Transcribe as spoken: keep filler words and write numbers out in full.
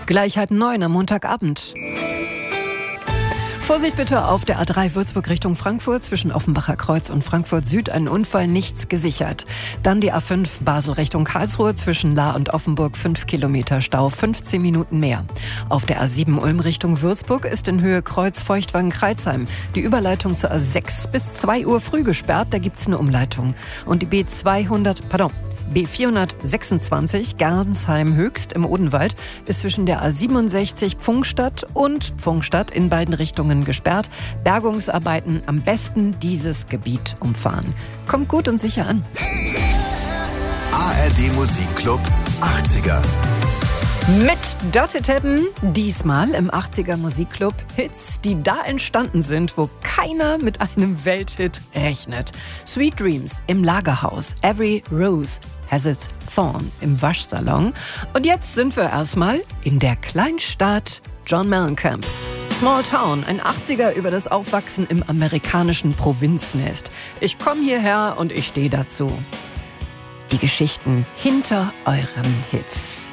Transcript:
Gleich halb neun am Montagabend. Vorsicht bitte auf der A drei Würzburg Richtung Frankfurt, zwischen Offenbacher Kreuz und Frankfurt Süd ein Unfall, nichts gesichert. Dann die A fünf Basel Richtung Karlsruhe, zwischen Lahr und Offenburg fünf Kilometer Stau, fünfzehn Minuten mehr. Auf der A sieben Ulm Richtung Würzburg ist in Höhe Kreuz Feuchtwagen-Kreilsheim die Überleitung zur A sechs bis zwei Uhr früh gesperrt, da gibt's eine Umleitung. Und die B zweihundert, pardon, B vierhundertsechsundzwanzig Garnsheim Höchst im Odenwald ist zwischen der A siebenundsechzig Pfungstadt und Pfungstadt in beiden Richtungen gesperrt. Bergungsarbeiten am besten dieses Gebiet umfahren. Kommt gut und sicher an. A R D Musikclub achtziger. Mit Dirty Tappen, diesmal im achtziger Musikclub Hits, die da entstanden sind, wo keiner mit einem Welthit rechnet. Sweet Dreams im Lagerhaus, Every Rose has its thorn im Waschsalon. Und jetzt sind wir erstmal in der Kleinstadt John Mellencamp. Small Town, ein achtziger über das Aufwachsen im amerikanischen Provinznest. Ich komme hierher und ich stehe dazu. Die Geschichten hinter euren Hits.